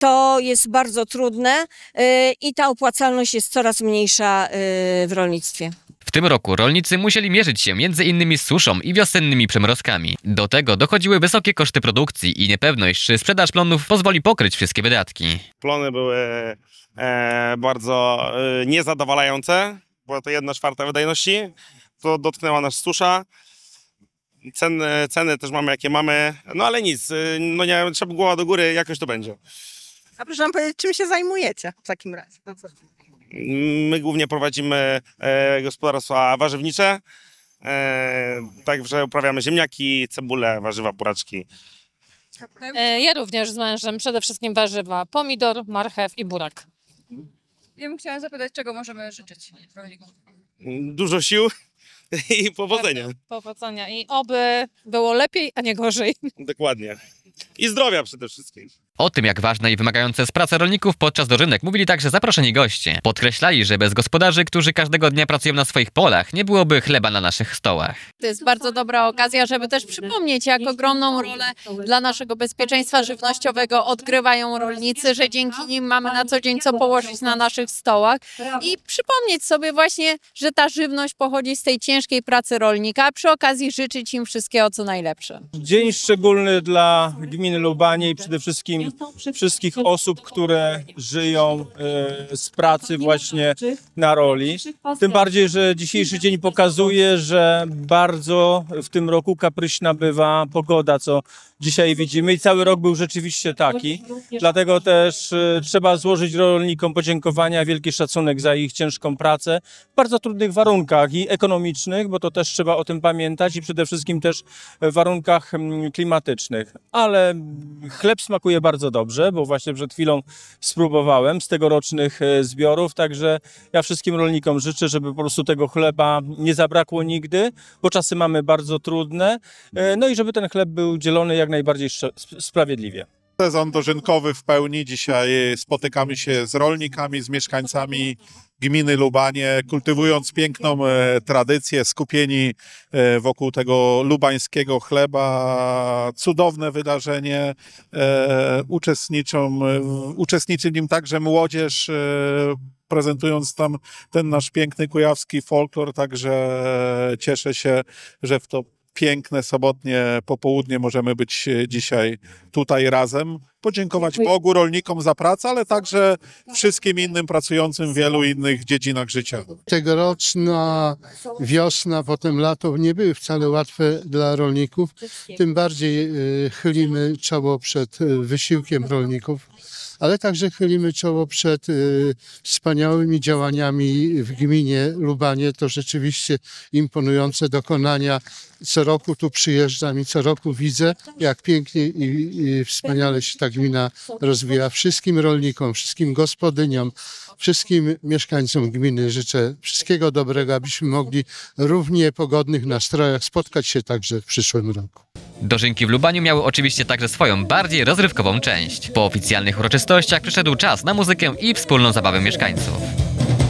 to jest bardzo trudne i ta opłacalność jest coraz mniejsza w rolnictwie. W tym roku rolnicy musieli mierzyć się m.in. z suszą i wiosennymi przymrozkami. Do tego dochodziły wysokie koszty produkcji i niepewność, czy sprzedaż plonów pozwoli pokryć wszystkie wydatki. Plony były bardzo niezadowalające, była to 1/4 wydajności, to dotknęła nas susza. Ceny też mamy jakie mamy, no ale nic, no nie, trzeba głowa do góry, jakoś to będzie. A proszę nam powiedzieć, czym się zajmujecie w takim razie? My głównie prowadzimy gospodarstwa warzywnicze, także uprawiamy ziemniaki, cebulę, warzywa, buraczki. Ja również z mężem, przede wszystkim warzywa, pomidor, marchew i burak. Ja bym chciała zapytać, czego możemy życzyć rolnikom? Dużo sił i powodzenia. Powodzenia i oby było lepiej, a nie gorzej. Dokładnie. I zdrowia przede wszystkim. O tym, jak ważna i wymagająca jest praca rolników podczas dożynek, mówili także zaproszeni goście. Podkreślali, że bez gospodarzy, którzy każdego dnia pracują na swoich polach, nie byłoby chleba na naszych stołach. To jest bardzo dobra okazja, żeby też przypomnieć, jak ogromną rolę dla naszego bezpieczeństwa żywnościowego odgrywają rolnicy, że dzięki nim mamy na co dzień co położyć na naszych stołach i przypomnieć sobie właśnie, że ta żywność pochodzi z tej ciężkiej pracy rolnika, a przy okazji życzyć im wszystkiego co najlepsze. Dzień szczególny dla gminy Lubanie i przede wszystkim wszystkich osób, które żyją z pracy właśnie na roli. Tym bardziej, że dzisiejszy dzień pokazuje, że bardzo w tym roku kapryśna bywa pogoda, co dzisiaj widzimy i cały rok był rzeczywiście taki. Dlatego też trzeba złożyć rolnikom podziękowania, wielki szacunek za ich ciężką pracę w bardzo trudnych warunkach i ekonomicznych, bo to też trzeba o tym pamiętać i przede wszystkim też w warunkach klimatycznych. Ale chleb smakuje bardzo dobrze, bo właśnie przed chwilą spróbowałem z tegorocznych zbiorów, także ja wszystkim rolnikom życzę, żeby po prostu tego chleba nie zabrakło nigdy, bo czasy mamy bardzo trudne, no i żeby ten chleb był dzielony jak najbardziej sprawiedliwie. Sezon dożynkowy w pełni. Dzisiaj spotykamy się z rolnikami, z mieszkańcami gminy Lubanie, kultywując piękną tradycję, skupieni wokół tego lubańskiego chleba. Cudowne wydarzenie. Uczestniczy w nim także młodzież, prezentując tam ten nasz piękny kujawski folklor, także cieszę się, że w to piękne sobotnie popołudnie możemy być dzisiaj tutaj razem. Podziękować Bogu, rolnikom za pracę, ale także wszystkim innym pracującym w wielu innych dziedzinach życia. Tegoroczna wiosna, potem lato nie były wcale łatwe dla rolników. Tym bardziej chylimy czoło przed wysiłkiem rolników, ale także chylimy czoło przed wspaniałymi działaniami w gminie Lubanie. To rzeczywiście imponujące dokonania. Co roku tu przyjeżdżam i co roku widzę, jak pięknie i wspaniale się ta gmina rozwija. Wszystkim rolnikom, wszystkim gospodyniom, wszystkim mieszkańcom gminy życzę wszystkiego dobrego, abyśmy mogli w równie pogodnych nastrojach spotkać się także w przyszłym roku. Dożynki w Lubaniu miały oczywiście także swoją bardziej rozrywkową część. Po oficjalnych uroczystościach przyszedł czas na muzykę i wspólną zabawę mieszkańców.